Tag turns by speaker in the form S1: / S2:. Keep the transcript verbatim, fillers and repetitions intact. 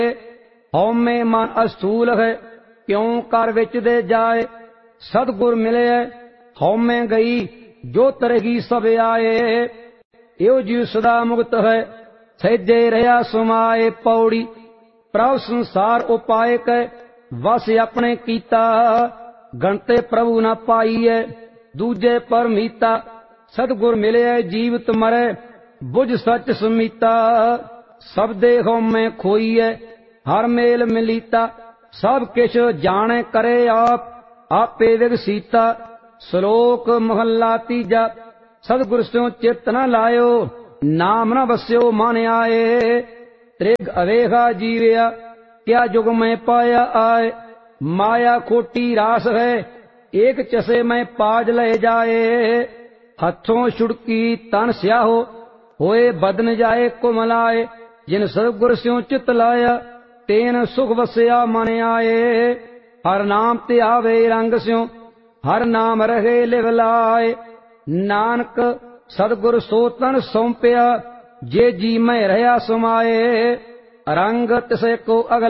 S1: हौमे मन अस्थूल है क्यों कर विच दे जाए। सतगुर मिले हौमे गई जो तरगी सब आए। यो जीव सदा मुक्त है सैजे रहा समाए। पौड़ी प्रभ संसार उपाय कै वस अपने कीता। गणते प्रभु न पाईए दूजे परमीता। सतगुर मिले जीवत मरे बुझ सच समीता। सब दे हौमे खोईए हर मेल मिलीता। सब किश जाने करे आप आपे विगसीता। श्लोक महला तीजा। सतगुर स्यों चित न लायो नाम न बस्यो मन आए। त्रिग अवेगा जीवया क्या जुग में पाया आए। माया खोटी रास है एक चसे में पाज ले जाए। हथों छुड़की तन स्याहो होए बदन जाए कुमलाए। जिन सतगुर स्यों चित लाया तेन सुख वसया मन आए। हर नाम ते आवे रंग स्यों हर नाम रहे लिव लाए। नानक सतगुर सो तन सौंपया जे जी में रहा समाए। रंग तिसे को अगल